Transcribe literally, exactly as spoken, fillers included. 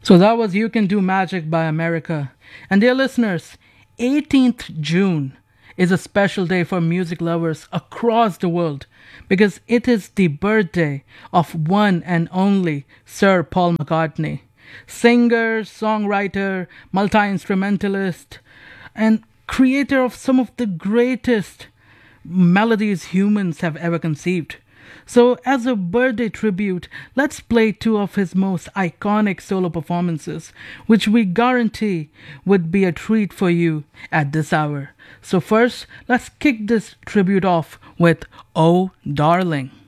So that was You Can Do Magic by America. And dear listeners, eighteenth June is a special day for music lovers across the world because it is the birthday of one and only Sir Paul McCartney. Singer, songwriter, multi instrumentalist, and creator of some of the greatest melodies humans have ever conceived. So, as a birthday tribute, let's play two of his most iconic solo performances, which we guarantee would be a treat for you at this hour. So, first, let's kick this tribute off with Oh Darling.